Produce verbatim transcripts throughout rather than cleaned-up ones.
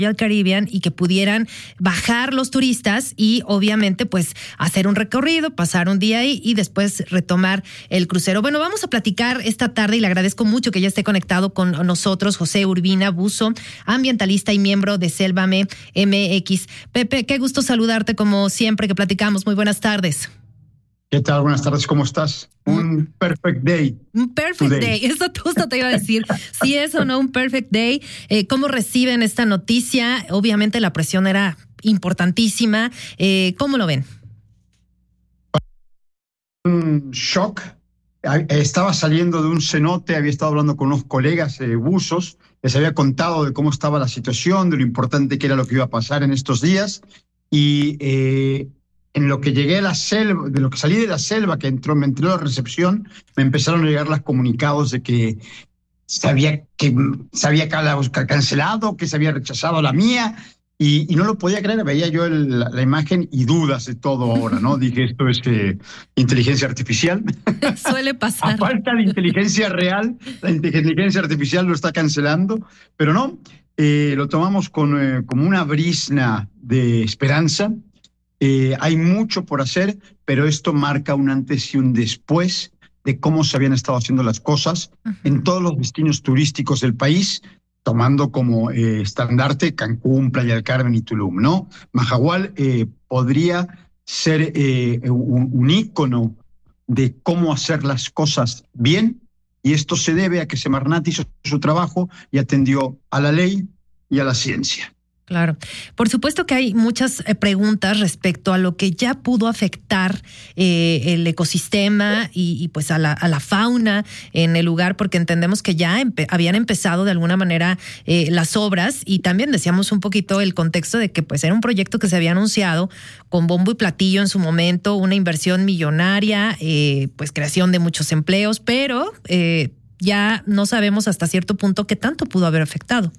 Royal Caribbean y que pudieran bajar los turistas y obviamente pues hacer un recorrido, pasar un día ahí y después retomar el crucero. Bueno, vamos a platicar esta tarde y le agradezco mucho que ya esté conectado con nosotros José Urbina Buzo, ambientalista y miembro de Sélvame M X. Pepe, qué gusto saludarte como siempre que platicamos. Muy buenas tardes. ¿Qué tal? Buenas tardes, ¿cómo estás? Un perfect day. Un perfect today. day, eso justo te iba a decir. Si es o no un perfect day. Eh, ¿Cómo reciben esta noticia? Obviamente la presión era importantísima. Eh, ¿Cómo lo ven? Un shock. Estaba saliendo de un cenote, había estado hablando con unos colegas eh, buzos, les había contado de cómo estaba la situación, de lo importante que era lo que iba a pasar en estos días. Y... Eh, En lo que llegué a la selva, de lo que salí de la selva, que entró, me entró a la recepción, me empezaron a llegar los comunicados de que se había, que, se había cancelado, que se había rechazado la mía, y, y no lo podía creer. Veía yo el, la, la imagen y dudas de todo ahora, ¿no? Dije, esto es eh, inteligencia artificial. Suele pasar. A falta de inteligencia real, la inteligencia artificial lo está cancelando, pero no, eh, lo tomamos con, eh, como una brizna de esperanza. Eh, hay mucho por hacer, pero esto marca un antes y un después de cómo se habían estado haciendo las cosas uh-huh. en todos los destinos turísticos del país, tomando como eh, estandarte Cancún, Playa del Carmen y Tulum, ¿no? Mahahual eh, podría ser eh, un, un ícono de cómo hacer las cosas bien, y esto se debe a que Semarnat hizo su trabajo y atendió a la ley y a la ciencia. Claro. Por supuesto que hay muchas preguntas respecto a lo que ya pudo afectar eh, el ecosistema y, y pues a la, a la fauna en el lugar, porque entendemos que ya empe- habían empezado de alguna manera eh, las obras, y también decíamos un poquito el contexto de que pues era un proyecto que se había anunciado con bombo y platillo en su momento, una inversión millonaria, eh, pues creación de muchos empleos, pero eh, ya no sabemos hasta cierto punto qué tanto pudo haber afectado.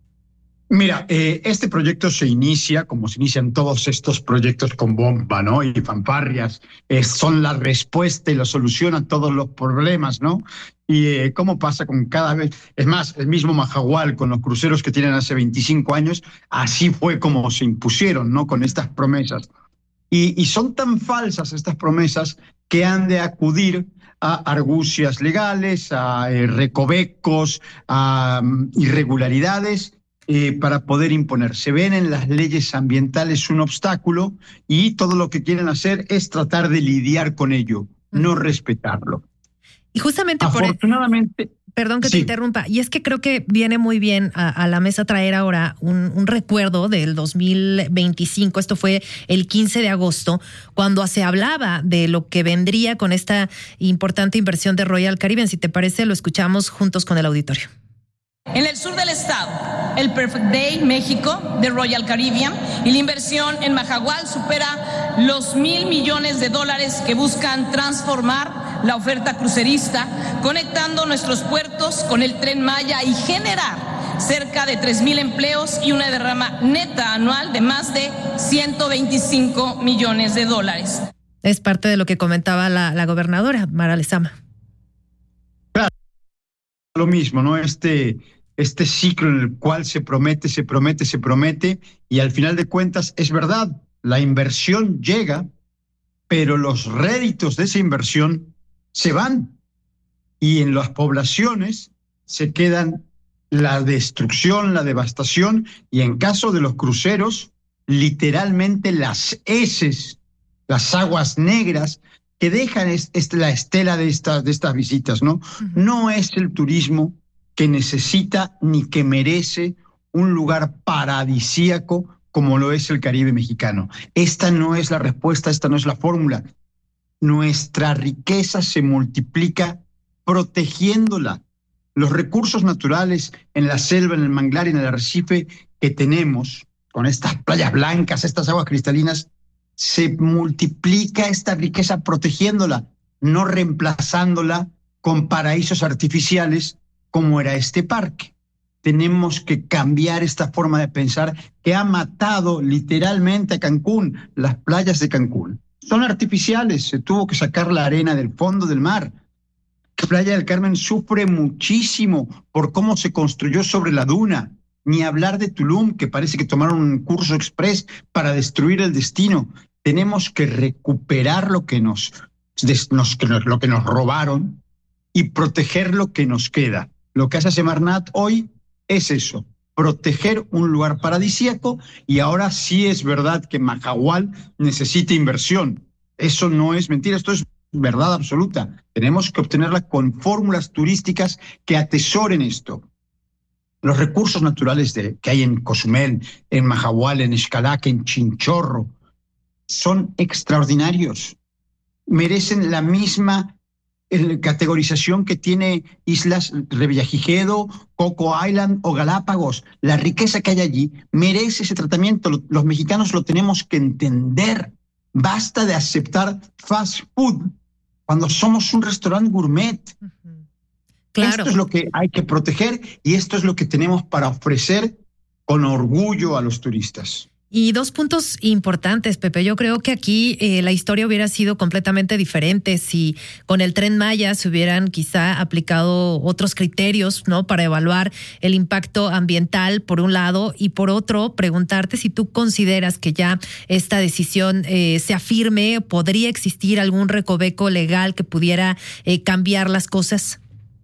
Mira, eh, este proyecto se inicia como se inician todos estos proyectos con bomba, ¿no? Y fanfarrias, eh, son la respuesta y la solución a todos los problemas, ¿no? Y eh, cómo pasa con cada vez, es más, el mismo Mahahual con los cruceros que tienen hace veinticinco años, así fue como se impusieron, ¿no? Con estas promesas. Y, y son tan falsas estas promesas que han de acudir a argucias legales, a eh, recovecos, a um, irregularidades, Eh, para poder imponer. Se ven en las leyes ambientales un obstáculo y todo lo que quieren hacer es tratar de lidiar con ello, no respetarlo. Y justamente Afortunadamente, por... Perdón que sí. te interrumpa. Y es que creo que viene muy bien a, a la mesa traer ahora un, un recuerdo del dos mil veinticinco. Esto fue el quince de agosto, cuando se hablaba de lo que vendría con esta importante inversión de Royal Caribbean. Si te parece, lo escuchamos juntos con el auditorio. En el sur del estado, el Perfect Day México de Royal Caribbean y la inversión en Mahahual supera los mil millones de dólares que buscan transformar la oferta crucerista, conectando nuestros puertos con el Tren Maya y generar cerca de tres mil empleos y una derrama neta anual de más de ciento veinticinco millones de dólares. Es parte de lo que comentaba la, la gobernadora, Mara Lezama. Claro, lo mismo, ¿no? Este... este ciclo en el cual se promete, se promete, se promete, y al final de cuentas es verdad, la inversión llega, pero los réditos de esa inversión se van, y en las poblaciones se quedan la destrucción, la devastación, y en caso de los cruceros, literalmente las heces, las aguas negras que dejan es, es la estela de estas, de estas visitas, ¿no? Uh-huh. No es el turismo que necesita ni que merece un lugar paradisíaco como lo es el Caribe mexicano. Esta no es la respuesta, esta no es la fórmula. Nuestra riqueza se multiplica protegiéndola. Los recursos naturales en la selva, en el manglar y en el arrecife que tenemos, con estas playas blancas, estas aguas cristalinas, se multiplica esta riqueza protegiéndola, no reemplazándola con paraísos artificiales como era este parque. Tenemos que cambiar esta forma de pensar que ha matado literalmente a Cancún. Las playas de Cancún son artificiales, se tuvo que sacar la arena del fondo del mar. Playa del Carmen sufre muchísimo por cómo se construyó sobre la duna. ni hablar de Tulum, que parece que tomaron un curso express para destruir el destino. Tenemos que recuperar lo que nos, nos, lo que nos robaron y proteger lo que nos queda. Lo que hace Semarnat hoy es eso, proteger un lugar paradisíaco, y ahora sí es verdad que Mahahual necesita inversión. Eso no es mentira, esto es verdad absoluta. Tenemos que obtenerla con fórmulas turísticas que atesoren esto. Los recursos naturales de, que hay en Cozumel, en Mahahual, en Xcalac, en Chinchorro, son extraordinarios. Merecen la misma el, categorización que tiene islas Revillagigedo, Coco Island o Galápagos. La riqueza que hay allí merece ese tratamiento. Los mexicanos lo tenemos que entender. Basta de aceptar fast food cuando somos un restaurante gourmet. Uh-huh. Claro. Esto es lo que hay que proteger y esto es lo que tenemos para ofrecer con orgullo a los turistas. Y dos puntos importantes, Pepe. Yo creo que aquí eh, la historia hubiera sido completamente diferente si con el Tren Maya se hubieran quizá aplicado otros criterios, ¿no?, para evaluar el impacto ambiental, por un lado, y por otro, preguntarte si tú consideras que ya esta decisión eh, sea firme, ¿podría existir algún recoveco legal que pudiera eh, cambiar las cosas?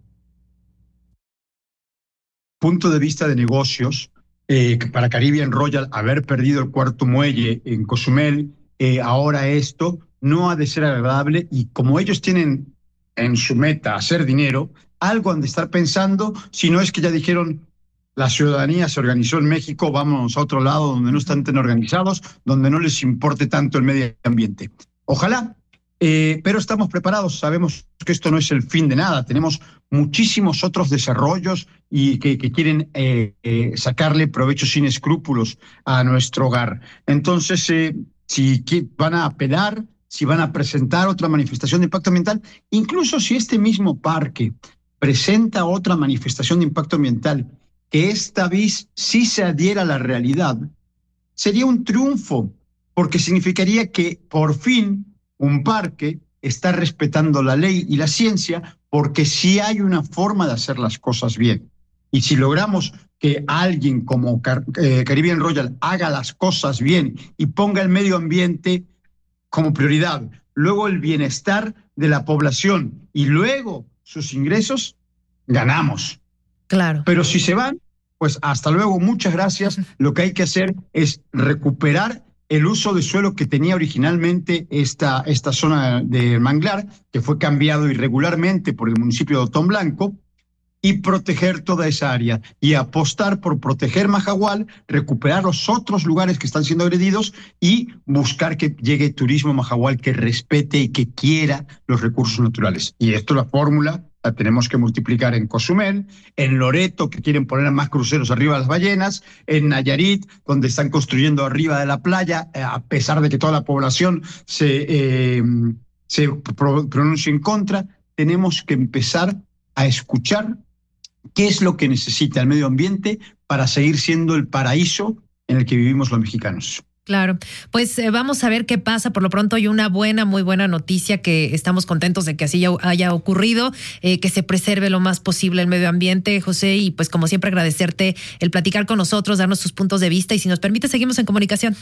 Punto de vista de negocios, Eh, para Caribbean Royal haber perdido el cuarto muelle en Cozumel, eh, ahora esto no ha de ser agradable, y como ellos tienen en su meta hacer dinero, algo han de estar pensando, si no es que ya dijeron, la ciudadanía se organizó en México, vámonos a otro lado donde no están tan organizados, donde no les importe tanto el medio ambiente. Ojalá, eh, pero estamos preparados, sabemos que esto no es el fin de nada, tenemos muchísimos otros desarrollos y que, que quieren eh, eh, sacarle provecho sin escrúpulos a nuestro hogar. Entonces, eh, si van a apelar, si van a presentar otra manifestación de impacto ambiental, incluso si este mismo parque presenta otra manifestación de impacto ambiental, que esta vez sí se adhiera a la realidad, sería un triunfo, porque significaría que por fin un parque está respetando la ley y la ciencia, porque sí hay una forma de hacer las cosas bien. Y si logramos que alguien como Car- eh, Caribbean Royal haga las cosas bien y ponga el medio ambiente como prioridad, luego el bienestar de la población y luego sus ingresos, ganamos. Claro. Pero si se van, pues hasta luego, muchas gracias. Lo que hay que hacer es recuperar el uso de suelo que tenía originalmente esta, esta zona de manglar, que fue cambiado irregularmente por el municipio de Otón Blanco, y proteger toda esa área y apostar por proteger Mahahual, recuperar los otros lugares que están siendo agredidos y buscar que llegue turismo a Mahahual que respete y que quiera los recursos naturales. Y esto, la fórmula la tenemos que multiplicar en Cozumel, en Loreto, que quieren poner más cruceros arriba de las ballenas, en Nayarit, donde están construyendo arriba de la playa, a pesar de que toda la población se, eh, se pro, pronuncia en contra. Tenemos que empezar a escuchar qué es lo que necesita el medio ambiente para seguir siendo el paraíso en el que vivimos los mexicanos. Claro, pues eh, vamos a ver qué pasa. Por lo pronto hay una buena, muy buena noticia, que estamos contentos de que así ya haya ocurrido, eh, que se preserve lo más posible el medio ambiente, José, y pues como siempre agradecerte el platicar con nosotros, darnos tus puntos de vista, y si nos permite seguimos en comunicación.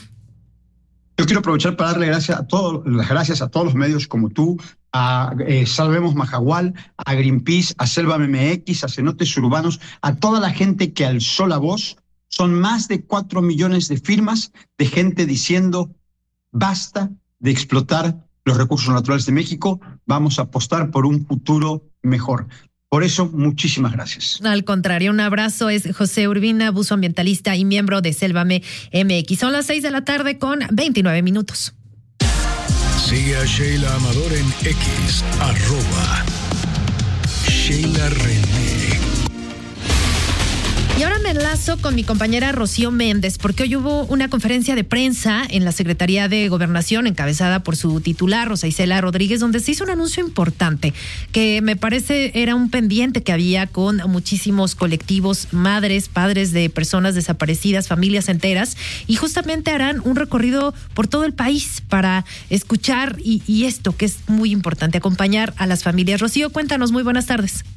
Yo quiero aprovechar para darle gracias a todos, las gracias a todos los medios como tú, a eh, Salvemos Mahahual, a Greenpeace, a Selva M X, a Cenotes Urbanos, a toda la gente que alzó la voz. Son más de cuatro millones de firmas de gente diciendo basta de explotar los recursos naturales de México, vamos a apostar por un futuro mejor. Por eso, muchísimas gracias. Al contrario, un abrazo. Es José Urbina, buzo ambientalista y miembro de Sélvame M X. Son las seis de la tarde con veintinueve minutos. Sigue a Sheila Amador en X, arroba Sheila René. Y ahora me enlazo con mi compañera Rocío Méndez, porque hoy hubo una conferencia de prensa en la Secretaría de Gobernación, encabezada por su titular, Rosa Isela Rodríguez, donde se hizo un anuncio importante, que me parece era un pendiente que había con muchísimos colectivos, madres, padres de personas desaparecidas, familias enteras, y justamente harán un recorrido por todo el país para escuchar y, y esto, que es muy importante, acompañar a las familias. Rocío, cuéntanos, muy buenas tardes.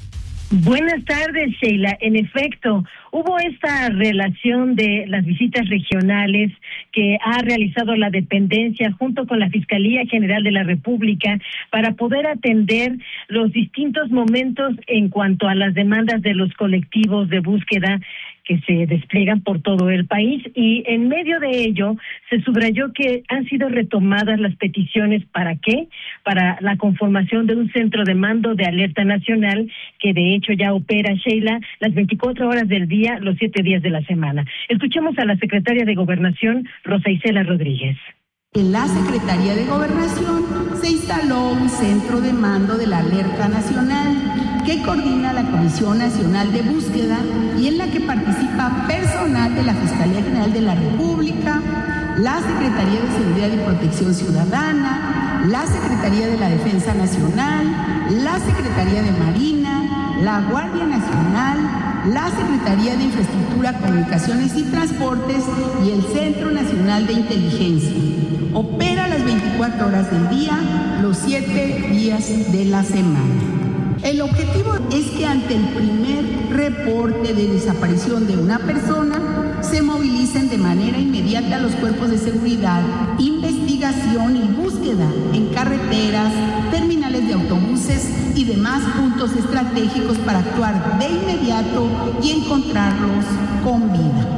Buenas tardes, Sheila. En efecto, hubo esta relación de las visitas regionales que ha realizado la dependencia junto con la Fiscalía General de la República para poder atender los distintos momentos en cuanto a las demandas de los colectivos de búsqueda que se despliegan por todo el país, y en medio de ello se subrayó que han sido retomadas las peticiones. ¿Para qué? Para la conformación de un centro de mando de alerta nacional que de hecho ya opera, Sheila, las veinticuatro horas del día, los siete días de la semana. Escuchemos a la secretaria de Gobernación, Rosa Isela Rodríguez. En la Secretaría de Gobernación se instaló un centro de mando de la alerta nacional que coordina la Comisión Nacional de Búsqueda y en la que participa personal de la Fiscalía General de la República, la Secretaría de Seguridad y Protección Ciudadana, la Secretaría de la Defensa Nacional, la Secretaría de Marina, la Guardia Nacional, la Secretaría de Infraestructura, Comunicaciones y Transportes y el Centro Nacional de Inteligencia. Opera las veinticuatro horas del día, los siete días de la semana. El objetivo es que ante el primer reporte de desaparición de una persona, se movilicen de manera inmediata los cuerpos de seguridad, investigación y búsqueda en carreteras, terminales de autobuses y demás puntos estratégicos para actuar de inmediato y encontrarlos con vida.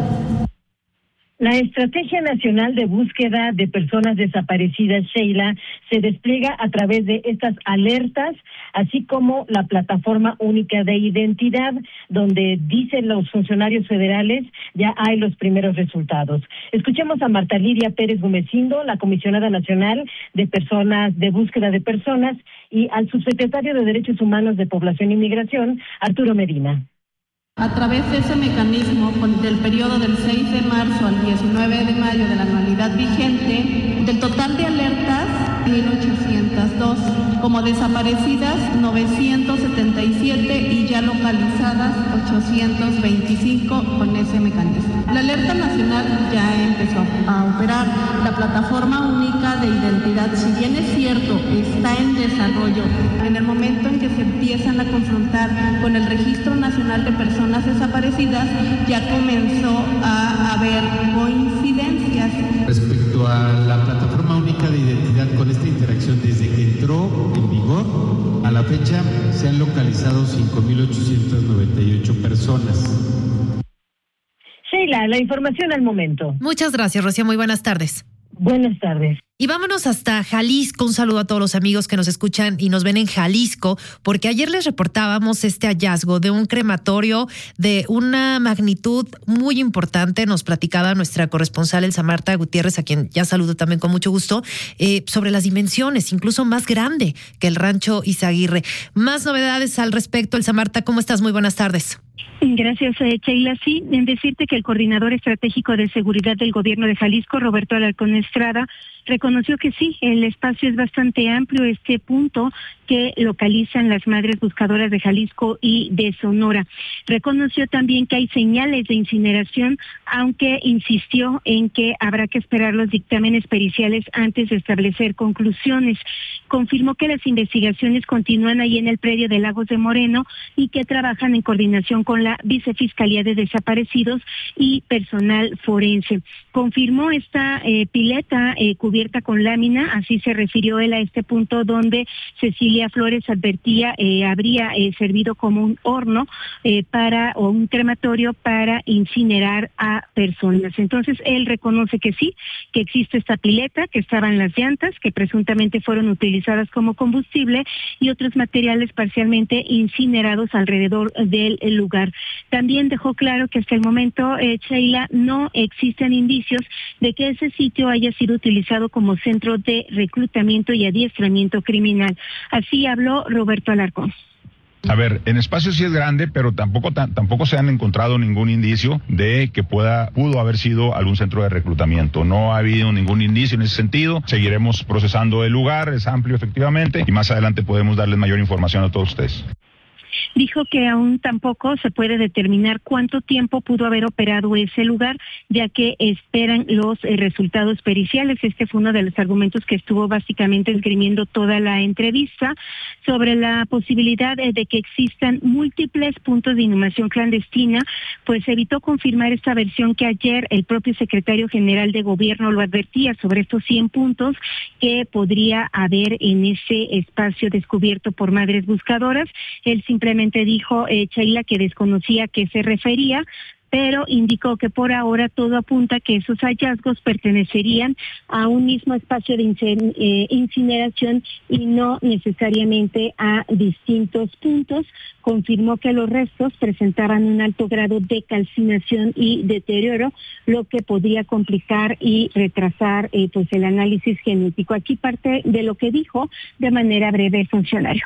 La Estrategia Nacional de Búsqueda de Personas Desaparecidas, Sheila, se despliega a través de estas alertas, así como la Plataforma Única de Identidad, donde dicen los funcionarios federales ya hay los primeros resultados. Escuchemos a Marta Lidia Pérez Gumecindo, la Comisionada Nacional de Personas de Búsqueda de Personas, y al subsecretario de Derechos Humanos de Población y Migración, Arturo Medina. A través de ese mecanismo, del periodo del seis de marzo al diecinueve de mayo de la anualidad vigente, del total de alertas, mil ochocientas dos, como desaparecidas, novecientos setenta y siete y ya localizadas, ochocientos veinticinco con ese mecanismo. La alerta nacional ya empezó a operar. La plataforma única de identidad, si bien es cierto, está en desarrollo. En el momento en que se empiezan a confrontar con el Registro Nacional de Personas Desaparecidas, ya comenzó a haber coincidencias. Respecto a la plataforma única de identidad, con esta interacción desde que entró en vigor a la fecha se han localizado cinco mil ochocientas noventa y ocho personas. Sheila, la información al momento. Muchas gracias, Rocío. Muy buenas tardes. Buenas tardes. Y vámonos hasta Jalisco. Un saludo a todos los amigos que nos escuchan y nos ven en Jalisco, porque ayer les reportábamos este hallazgo de un crematorio de una magnitud muy importante. Nos platicaba nuestra corresponsal Elsa Marta Gutiérrez, a quien ya saludo también con mucho gusto, eh, sobre las dimensiones, incluso más grande que el rancho Izaguirre. Más novedades al respecto. Elsa Marta, ¿cómo estás? Muy buenas tardes. Gracias, eh, Sheila. Sí, en decirte que el coordinador estratégico de seguridad del gobierno de Jalisco, Roberto Alarcón Estrada, reconoció que sí, el espacio es bastante amplio, este punto que localizan las madres buscadoras de Jalisco y de Sonora. Reconoció también que hay señales de incineración, aunque insistió en que habrá que esperar los dictámenes periciales antes de establecer conclusiones. Confirmó que las investigaciones continúan ahí en el predio de Lagos de Moreno y que trabajan en coordinación con la Vicefiscalía de Desaparecidos y personal forense. Confirmó esta eh, pileta eh, cubierta con lámina, así se refirió él a este punto donde Cecilia Flores advertía eh, habría eh, servido como un horno eh, para o un crematorio para incinerar a personas. Entonces él reconoce que sí, que existe esta pileta, que estaban las llantas, que presuntamente fueron utilizadas como combustible y otros materiales parcialmente incinerados alrededor del lugar. También dejó claro que hasta el momento, eh, Sheila, no existen indicios de que ese sitio haya sido utilizado como centro de reclutamiento y adiestramiento criminal. Así habló Roberto Alarcón. A ver, en espacio sí es grande, pero tampoco tampoco se han encontrado ningún indicio de que pueda pudo haber sido algún centro de reclutamiento. No ha habido ningún indicio en ese sentido. Seguiremos procesando el lugar, es amplio efectivamente, y más adelante podemos darles mayor información a todos ustedes. Dijo que aún tampoco se puede determinar cuánto tiempo pudo haber operado ese lugar, ya que esperan los eh, resultados periciales. Este fue uno de los argumentos que estuvo básicamente esgrimiendo toda la entrevista sobre la posibilidad eh, de que existan múltiples puntos de inhumación clandestina, pues evitó confirmar esta versión que ayer el propio secretario general de gobierno lo advertía sobre estos cien puntos que podría haber en ese espacio descubierto por Madres Buscadoras. Él simplemente dijo, eh, Sheila, que desconocía a qué se refería, pero indicó que por ahora todo apunta que esos hallazgos pertenecerían a un mismo espacio de incineración y no necesariamente a distintos puntos. Confirmó que los restos presentaban un alto grado de calcinación y deterioro, lo que podría complicar y retrasar eh, pues el análisis genético. Aquí parte de lo que dijo de manera breve el funcionario.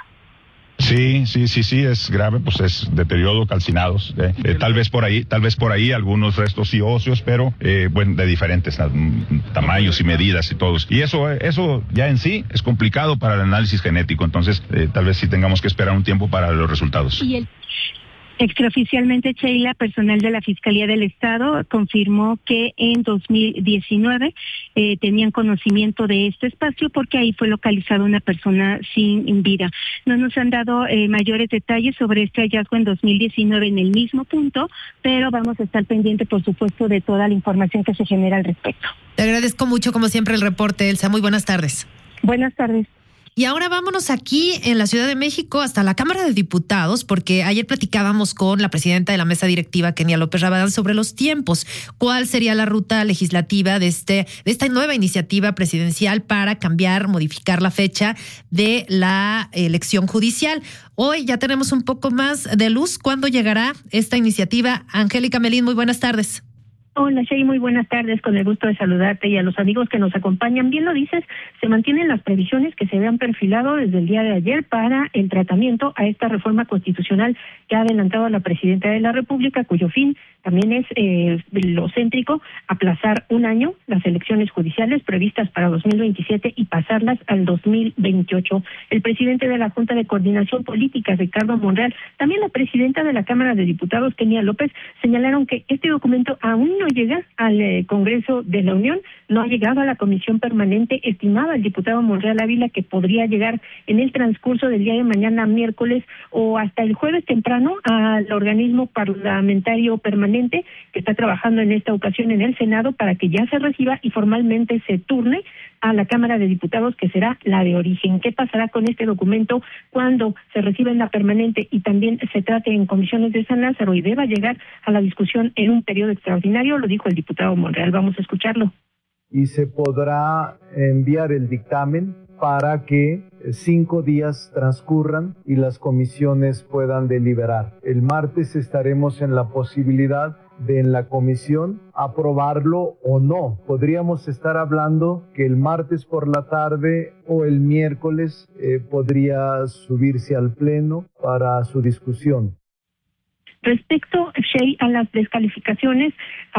Sí, sí, sí, sí, es grave, pues es deterioro, calcinados, eh, eh, tal vez por ahí, tal vez por ahí algunos restos sí óseos, pero eh, bueno, de diferentes tamaños y medidas y todos. Y eso, eso ya en sí es complicado para el análisis genético, entonces eh, tal vez sí tengamos que esperar un tiempo para los resultados. Y el Extraoficialmente, Sheila, personal de la Fiscalía del Estado confirmó que en dos mil diecinueve eh, tenían conocimiento de este espacio porque ahí fue localizada una persona sin vida. No nos han dado eh, mayores detalles sobre este hallazgo en dos mil diecinueve en el mismo punto, pero vamos a estar pendientes, por supuesto, de toda la información que se genera al respecto. Te agradezco mucho, como siempre, el reporte, Elsa. Muy buenas tardes. Buenas tardes. Y ahora vámonos aquí en la Ciudad de México hasta la Cámara de Diputados, porque ayer platicábamos con la presidenta de la mesa directiva, Kenia López Rabadán, sobre los tiempos. ¿Cuál sería la ruta legislativa de este de esta nueva iniciativa presidencial para cambiar, modificar la fecha de la elección judicial? Hoy ya tenemos un poco más de luz. ¿Cuándo llegará esta iniciativa? Angélica Melín, muy buenas tardes. Hola, Shey, muy buenas tardes, con el gusto de saludarte y a los amigos que nos acompañan. Bien lo dices, se mantienen las previsiones que se habían perfilado desde el día de ayer para el tratamiento a esta reforma constitucional que ha adelantado la presidenta de la República, cuyo fin también es eh, lo céntrico, aplazar un año las elecciones judiciales previstas para dos mil veintisiete y pasarlas al dos mil veintiocho. El presidente de la Junta de Coordinación Política, Ricardo Monreal, también la presidenta de la Cámara de Diputados, Kenia López, señalaron que este documento aún no llega al eh, Congreso de la Unión, no ha llegado a la comisión permanente. Estimaba el diputado Monreal Ávila que podría llegar en el transcurso del día de mañana, miércoles, o hasta el jueves temprano al organismo parlamentario permanente que está trabajando en esta ocasión en el Senado para que ya se reciba y formalmente se turne a la Cámara de Diputados, que será la de origen. ¿Qué pasará con este documento cuando se reciba en la permanente y también se trate en comisiones de San Lázaro y deba llegar a la discusión en un periodo extraordinario? Lo dijo el diputado Monreal. Vamos a escucharlo. Y se podrá enviar el dictamen para que cinco días transcurran y las comisiones puedan deliberar. El martes estaremos en la posibilidad de en la comisión aprobarlo o no. Podríamos estar hablando que el martes por la tarde o el miércoles eh, podría subirse al pleno para su discusión. Respecto, Shey, a las descalificaciones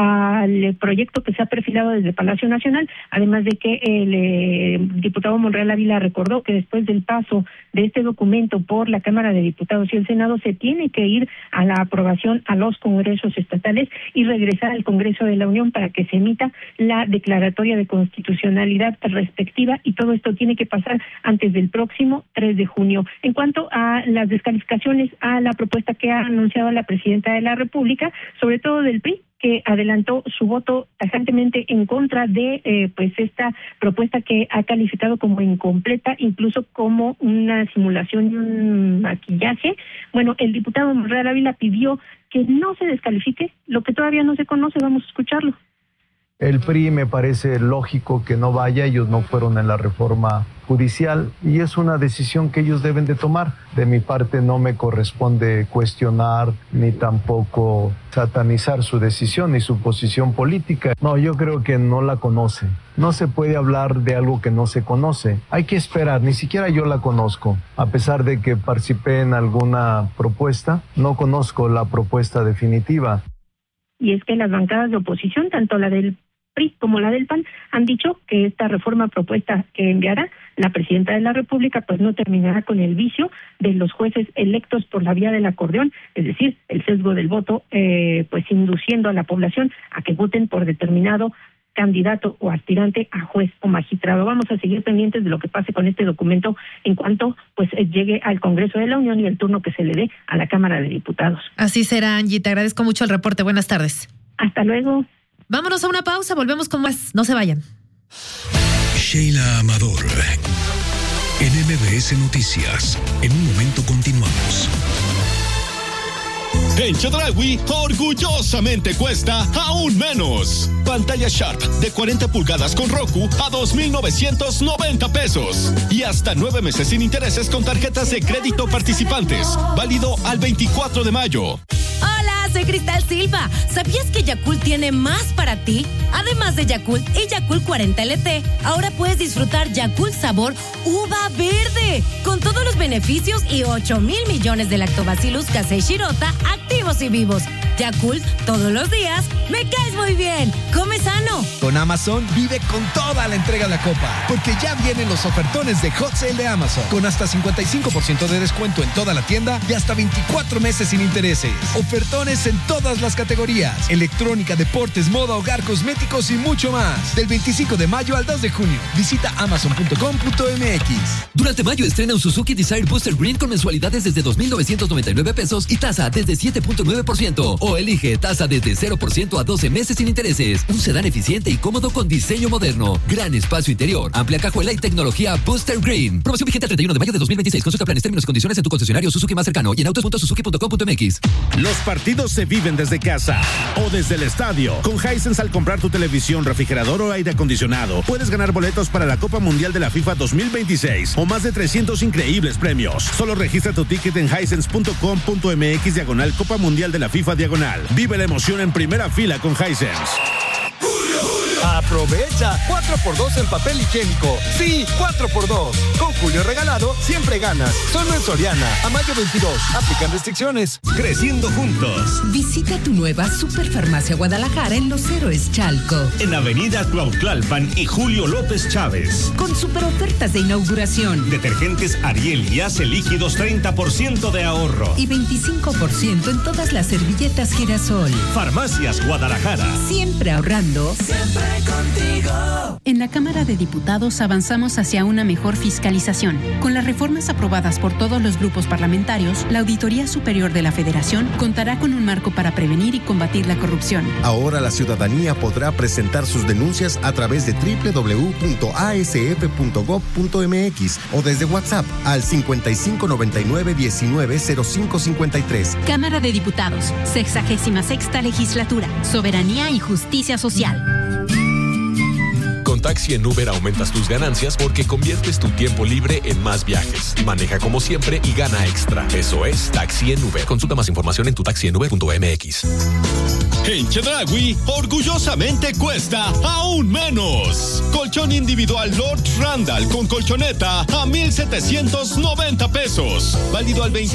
al proyecto que se ha perfilado desde Palacio Nacional, además de que el eh, diputado Monreal Ávila recordó que después del paso de este documento por la Cámara de Diputados y el Senado se tiene que ir a la aprobación a los congresos estatales y regresar al Congreso de la Unión para que se emita la declaratoria de constitucionalidad respectiva, y todo esto tiene que pasar antes del próximo tres de junio. En cuanto a las descalificaciones a la propuesta que ha anunciado la presidenta de la República, sobre todo del P R I, que adelantó su voto tajantemente en contra de eh, pues esta propuesta que ha calificado como incompleta, incluso como una simulación y un maquillaje. Bueno, el diputado Monreal Ávila pidió que no se descalifique lo que todavía no se conoce. Vamos a escucharlo. El P R I me parece lógico que no vaya, ellos no fueron en la reforma judicial y es una decisión que ellos deben de tomar. De mi parte no me corresponde cuestionar ni tampoco satanizar su decisión ni su posición política. No, yo creo que no la conoce. No se puede hablar de algo que no se conoce. Hay que esperar, ni siquiera yo la conozco. A pesar de que participé en alguna propuesta, no conozco la propuesta definitiva. Y es que las bancadas de oposición, tanto la del P R I como la del P A N han dicho que esta reforma propuesta que enviará la presidenta de la República pues no terminará con el vicio de los jueces electos por la vía del acordeón, es decir, el sesgo del voto, eh, pues induciendo a la población a que voten por determinado candidato o aspirante a juez o magistrado. Vamos a seguir pendientes de lo que pase con este documento en cuanto pues llegue al Congreso de la Unión y el turno que se le dé a la Cámara de Diputados. Así será, Angie. Te agradezco mucho el reporte. Buenas tardes. Hasta luego. Vámonos a una pausa. Volvemos con más. No se vayan. Sheila Amador, en M B S Noticias. En un momento continuamos. En Chedraui, orgullosamente cuesta aún menos. Pantalla Sharp de cuarenta pulgadas con Roku a dos mil novecientos noventa pesos. Y hasta nueve meses sin intereses con tarjetas de crédito participantes. Válido al veinticuatro de mayo. Hola, soy Cristal Silva. ¿Sabías que Yakult tiene más para ti? Además de Yakult y Yakult cuarenta L T, ahora puedes disfrutar Yakult sabor uva verde, con todos los beneficios y ocho mil millones de lactobacillus casei shirota activos y vivos. Yakult, todos los días, me caes muy bien. Come sano. Con Amazon, vive con toda la entrega de la copa, porque ya vienen los ofertones de Hot Sale de Amazon, con hasta cincuenta y cinco por ciento de descuento en toda la tienda y hasta veinticuatro meses sin intereses. Ofertones en todas las categorías: electrónica, deportes, moda, hogar, cosméticos y mucho más. Del veinticinco de mayo al dos de junio. Visita amazon punto com punto m x. Durante mayo estrena un Suzuki Desire Booster Green con mensualidades desde dos mil novecientos noventa y nueve pesos y tasa desde siete punto nueve por ciento. O elige tasa desde cero por ciento a doce meses sin intereses. Un sedán eficiente y cómodo con diseño moderno. Gran espacio interior, amplia cajuela y tecnología Booster Green. Promoción vigente al treinta y uno de mayo de dos mil veintiséis. Consulta planes, términos y condiciones en tu concesionario Suzuki más cercano y en autos punto suzuki punto com punto m x. Los partidos se viven desde casa o desde el estadio. Con Hisense, al comprar tu televisión, refrigerador o aire acondicionado, puedes ganar boletos para la Copa Mundial de la FIFA dos mil veintiséis o más de trescientos increíbles premios. Solo registra tu ticket en hisense punto com punto m x diagonal Copa Mundial de la FIFA diagonal. Vive la emoción en primera fila con Hisense. Aprovecha cuatro por dos en papel higiénico. Sí, cuatro por dos. Con Julio regalado, siempre ganas. Solo en Soriana, a mayo veintidós. Aplican restricciones. Creciendo juntos. Visita tu nueva Superfarmacia Guadalajara en Los Héroes Chalco. En Avenida Cuautlalpan y Julio López Chávez. Con super ofertas de inauguración. Detergentes Ariel y Ace líquidos, treinta por ciento de ahorro. Y veinticinco por ciento en todas las servilletas Girasol. Farmacias Guadalajara. Siempre ahorrando. Siempre contigo. En la Cámara de Diputados avanzamos hacia una mejor fiscalización. Con las reformas aprobadas por todos los grupos parlamentarios, la Auditoría Superior de la Federación contará con un marco para prevenir y combatir la corrupción. Ahora la ciudadanía podrá presentar sus denuncias a través de doble u doble u doble u punto a s f punto gob punto m x o desde WhatsApp al cincuenta y cinco noventa y nueve diecinueve cero cinco cincuenta y tres. Cámara de Diputados, sexagésima sexta legislatura, soberanía y justicia social. Con Taxi en Uber aumentas tus ganancias porque conviertes tu tiempo libre en más viajes. Maneja como siempre y gana extra. Eso es Taxi en Uber. Consulta más información en tu taxi en uber punto m x. En Chedraui, orgullosamente cuesta aún menos. Colchón individual Lord Randall con colchoneta a mil setecientos noventa pesos. Válido al veinte.